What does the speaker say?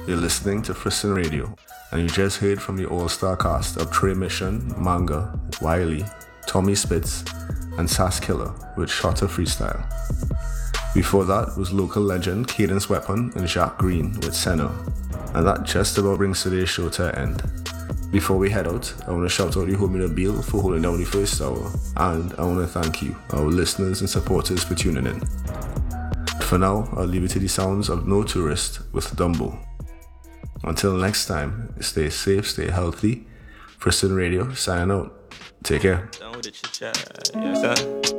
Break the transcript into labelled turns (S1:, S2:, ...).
S1: You're listening to Frisson Radio, and you just heard from the all-star cast of Trey Mission, Manga, Wiley, Tommy Spitz, and Sass Killer with Shotter Freestyle. Before that was local legend Cadence Weapon and Jacques Green with Senna, and that just about brings today's show to an end. Before we head out, I want to shout out the homie Nabil for holding down the first hour, and I want to thank you, our listeners and supporters, for tuning in. For now, I'll leave it to the sounds of No Tourist with Dumbo. Until next time, stay safe, stay healthy. Frisson Radio, signing out. Take care.